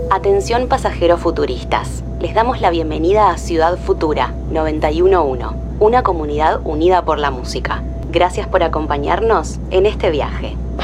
Atención pasajeros futuristas. Les damos la bienvenida a Ciudad Futura 911, una comunidad unida por la música. Gracias por acompañarnos en este viaje.